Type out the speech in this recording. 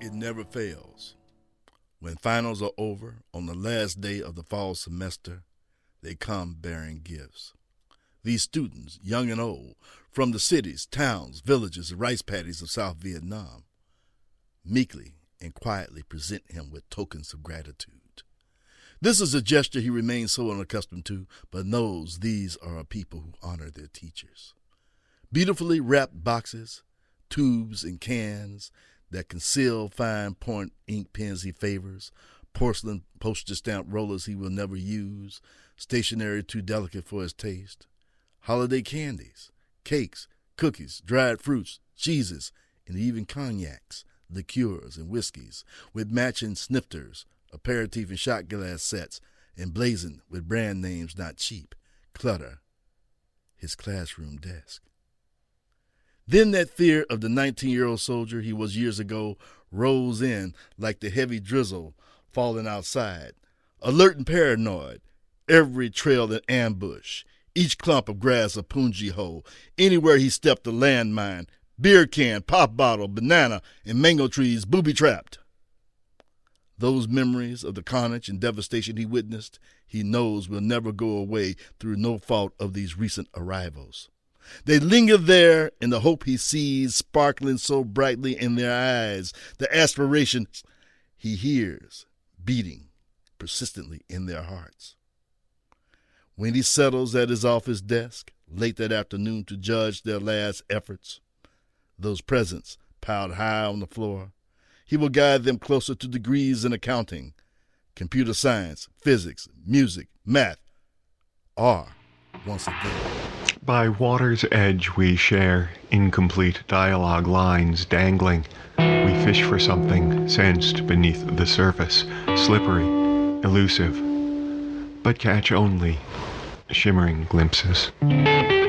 It never fails. When finals are over, on the last day of the fall semester, they come bearing gifts. These students, young and old, from the cities, towns, villages, and rice paddies of South Vietnam, meekly and quietly present him with tokens of gratitude. This is a gesture he remains so unaccustomed to, but knows these are a people who honor their teachers. Beautifully wrapped boxes, tubes and cans that conceal fine point ink pens he favors, porcelain postage stamp rollers he will never use, stationery too delicate for his taste, holiday candies, cakes, cookies, dried fruits, cheeses, and even cognacs, liqueurs, and whiskeys, with matching snifters, aperitif and shot glass sets, emblazoned with brand names not cheap, clutter his classroom desk. Then that fear of the 19-year-old soldier he was years ago rose in like the heavy drizzle falling outside, alert and paranoid, every trail an ambush, each clump of grass a punji hole, anywhere he stepped a landmine, beer can, pop bottle, banana, and mango trees booby-trapped. Those memories of the carnage and devastation he witnessed, he knows will never go away through no fault of these recent arrivals. They linger there in the hope he sees sparkling so brightly in their eyes, the aspirations he hears beating persistently in their hearts. When he settles at his office desk late that afternoon to judge their last efforts, those presents piled high on the floor, he will guide them closer to degrees in accounting, computer science, physics, music, math, or, once again, by water's edge we share incomplete dialogue lines dangling. We fish for something sensed beneath the surface, slippery, elusive, but catch only shimmering glimpses.